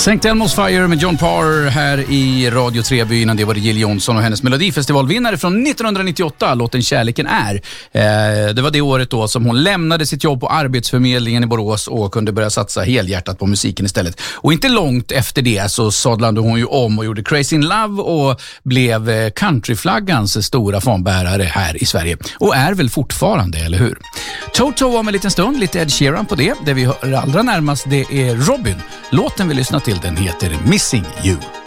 St. Elmo's Fire med John Parr här i Radio Treby. Innan det var det Jill Johnson och hennes Melodifestivalvinnare från 1998, låten Kärleken är. Det var det året då som hon lämnade sitt jobb på Arbetsförmedlingen i Borås och kunde börja satsa helhjärtat på musiken istället. Och inte långt efter det så sadlade hon ju om och gjorde Crazy in Love och blev countryflaggans stora fanbärare här i Sverige. Och är väl fortfarande, eller hur? Toto om en liten stund, lite Ed Sheeran på det. Det vi hör allra närmast, det är Robin. Låten vi lyssnar till, den heter Missing You.